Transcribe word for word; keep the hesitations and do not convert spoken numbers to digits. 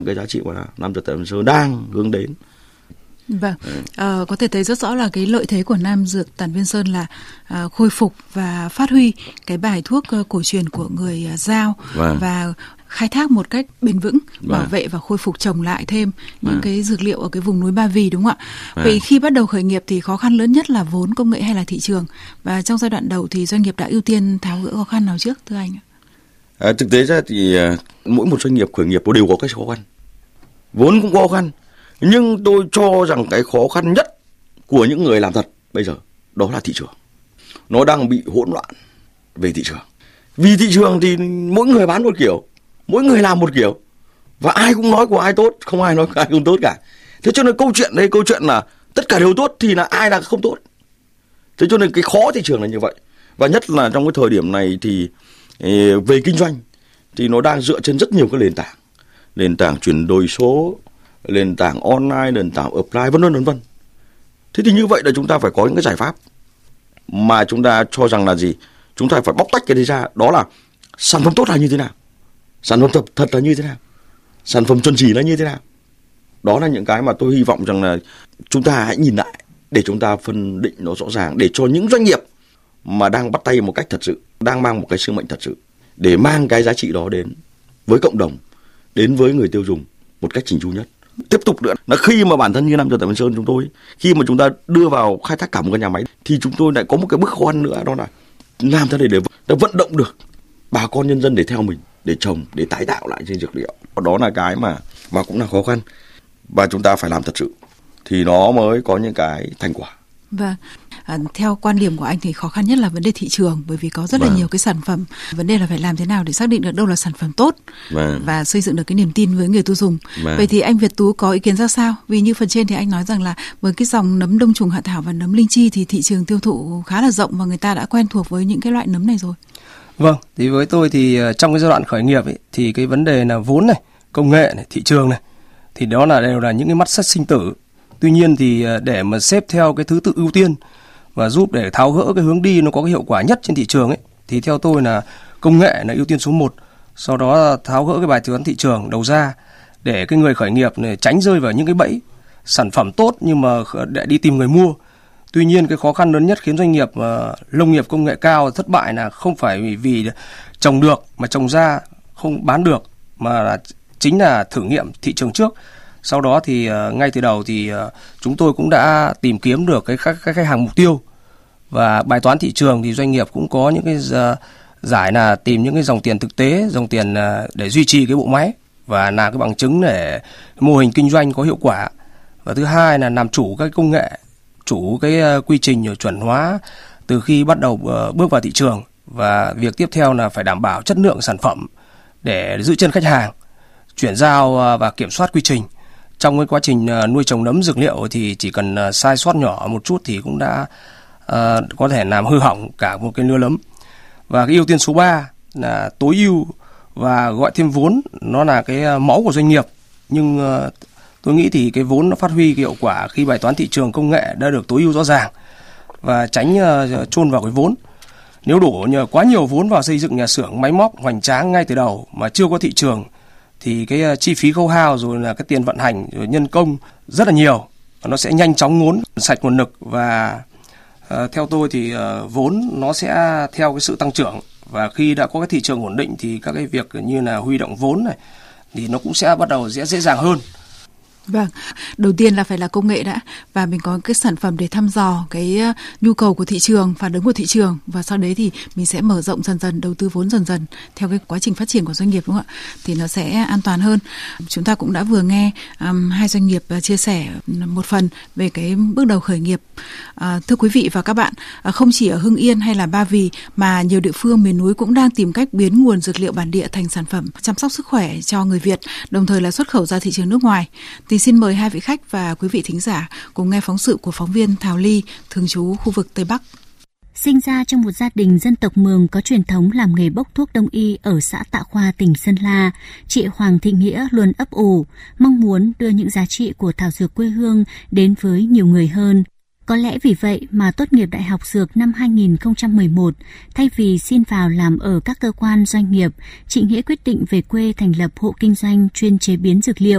cái giá trị mà Nam Dược Tại Vân Sơn đang hướng đến. Vâng, à, có thể thấy rất rõ là cái lợi thế của Nam Dược Tản Viên Sơn là à, khôi phục và phát huy cái bài thuốc uh, cổ truyền của người uh, Dao vâng. và khai thác một cách bền vững, vâng. bảo vệ và khôi phục trồng lại thêm những vâng. cái dược liệu ở cái vùng núi Ba Vì, đúng không ạ? Vâng. Vậy khi bắt đầu khởi nghiệp thì khó khăn lớn nhất là vốn, công nghệ hay là thị trường? Và trong giai đoạn đầu thì doanh nghiệp đã ưu tiên tháo gỡ khó khăn nào trước, thưa anh? À, thực tế ra thì uh, mỗi một doanh nghiệp khởi nghiệp đều có cái khó khăn, vốn cũng khó khăn. Nhưng tôi cho rằng cái khó khăn nhất của những người làm thật bây giờ đó là thị trường. Nó đang bị hỗn loạn về thị trường. Vì thị trường thì mỗi người bán một kiểu, mỗi người làm một kiểu, và ai cũng nói của ai tốt, không ai nói của ai không tốt cả. Thế cho nên câu chuyện đây, câu chuyện là tất cả đều tốt thì là ai là không tốt. Thế cho nên cái khó thị trường là như vậy. Và nhất là trong cái thời điểm này thì về kinh doanh thì nó đang dựa trên rất nhiều cái nền tảng. Nền tảng chuyển đổi số, nền tảng online, nền tảng offline, vân vân vân vân. Thế thì như vậy là chúng ta phải có những cái giải pháp mà chúng ta cho rằng là gì? Chúng ta phải bóc tách cái đấy ra, đó là sản phẩm tốt là như thế nào, sản phẩm thật, thật là như thế nào, sản phẩm chuẩn chỉ là như thế nào. Đó là những cái mà tôi hy vọng rằng là chúng ta hãy nhìn lại để chúng ta phân định nó rõ ràng, để cho những doanh nghiệp mà đang bắt tay một cách thật sự, đang mang một cái sứ mệnh thật sự để mang cái giá trị đó đến với cộng đồng, đến với người tiêu dùng một cách chỉnh chu nhất. Tiếp tục nữa là khi mà bản thân như Nam Dược Tại Vân Sơn chúng tôi, khi mà chúng ta đưa vào khai thác cả một cái nhà máy thì chúng tôi lại có một cái bước khó khăn nữa, đó là làm thế này để, để vận động được bà con nhân dân để theo mình, để trồng, để tái tạo lại trên dược liệu. Đó là cái mà mà cũng là khó khăn, và chúng ta phải làm thật sự thì nó mới có những cái thành quả. Vâng, à, theo quan điểm của anh thì khó khăn nhất là vấn đề thị trường, bởi vì có rất là vâng. nhiều cái sản phẩm. Vấn đề là phải làm thế nào để xác định được đâu là sản phẩm tốt vâng. và xây dựng được cái niềm tin với người tiêu dùng. Vâng. Vậy thì anh Việt Tú có ý kiến ra sao? Vì như phần trên thì anh nói rằng là với cái dòng nấm đông trùng hạ thảo và nấm linh chi thì thị trường tiêu thụ khá là rộng và người ta đã quen thuộc với những cái loại nấm này rồi. Vâng, thì với tôi thì trong cái giai đoạn khởi nghiệp ấy, thì cái vấn đề là vốn này, công nghệ này, thị trường này, thì đó là đều là những cái mắt xích sinh tử. Tuy nhiên thì để mà xếp theo cái thứ tự ưu tiên và giúp để tháo gỡ cái hướng đi nó có cái hiệu quả nhất trên thị trường ấy, thì theo tôi là công nghệ là ưu tiên số một. Sau đó tháo gỡ cái bài toán thị trường đầu ra để cái người khởi nghiệp này tránh rơi vào những cái bẫy sản phẩm tốt nhưng mà để đi tìm người mua. Tuy nhiên cái khó khăn lớn nhất khiến doanh nghiệp uh, nông nghiệp công nghệ cao thất bại là không phải vì, vì trồng được mà trồng ra không bán được, mà là chính là thử nghiệm thị trường trước. Sau đó thì uh, ngay từ đầu thì uh, chúng tôi cũng đã tìm kiếm được cái khách khách hàng mục tiêu, và bài toán thị trường thì doanh nghiệp cũng có những cái uh, giải là tìm những cái dòng tiền thực tế, dòng tiền uh, để duy trì cái bộ máy và là cái bằng chứng để mô hình kinh doanh có hiệu quả. Và thứ hai là làm chủ các công nghệ, chủ cái uh, quy trình chuẩn hóa từ khi bắt đầu uh, bước vào thị trường, và việc tiếp theo là phải đảm bảo chất lượng sản phẩm để giữ chân khách hàng, chuyển giao uh, và kiểm soát quy trình. Trong cái quá trình nuôi trồng nấm dược liệu thì chỉ cần sai sót nhỏ một chút thì cũng đã uh, có thể làm hư hỏng cả một cái lứa nấm. Và cái ưu tiên số ba là tối ưu và gọi thêm vốn, nó là cái máu của doanh nghiệp. Nhưng uh, tôi nghĩ thì cái vốn nó phát huy cái hiệu quả khi bài toán thị trường công nghệ đã được tối ưu rõ ràng, và tránh uh, chôn vào cái vốn. Nếu đổ nhờ quá nhiều vốn vào xây dựng nhà xưởng máy móc hoành tráng ngay từ đầu mà chưa có thị trường thì cái chi phí khấu hao rồi là cái tiền vận hành rồi nhân công rất là nhiều, và nó sẽ nhanh chóng ngốn sạch nguồn lực. Và uh, theo tôi thì uh, vốn nó sẽ theo cái sự tăng trưởng, và khi đã có cái thị trường ổn định thì các cái việc như là huy động vốn này thì nó cũng sẽ bắt đầu dễ dễ dàng hơn. Vâng, đầu tiên là phải là công nghệ đã, và mình có cái sản phẩm để thăm dò cái nhu cầu của thị trường, phản ứng của thị trường, và sau đấy thì mình sẽ mở rộng dần dần, đầu tư vốn dần dần theo cái quá trình phát triển của doanh nghiệp, đúng không ạ? Thì nó sẽ an toàn hơn. Chúng ta cũng đã vừa nghe um, hai doanh nghiệp uh, chia sẻ một phần về cái bước đầu khởi nghiệp. Uh, thưa quý vị và các bạn, uh, không chỉ ở Hưng Yên hay là Ba Vì mà nhiều địa phương miền núi cũng đang tìm cách biến nguồn dược liệu bản địa thành sản phẩm chăm sóc sức khỏe cho người Việt, đồng thời là xuất khẩu ra thị trường nước ngoài. Thì xin mời hai vị khách và quý vị thính giả cùng nghe phóng sự của phóng viên Thảo Ly, thường trú khu vực Tây Bắc. Sinh ra trong một gia đình dân tộc Mường có truyền thống làm nghề bốc thuốc đông y ở xã Tạ Khoa, tỉnh Sơn La, chị Hoàng Thị Nghĩa luôn ấp ủ, mong muốn đưa những giá trị của thảo dược quê hương đến với nhiều người hơn. Có lẽ vì vậy mà tốt nghiệp Đại học Dược năm hai nghìn không trăm mười một, thay vì xin vào làm ở các cơ quan doanh nghiệp, chị Nghĩa quyết định về quê thành lập hộ kinh doanh chuyên chế biến dược liệu.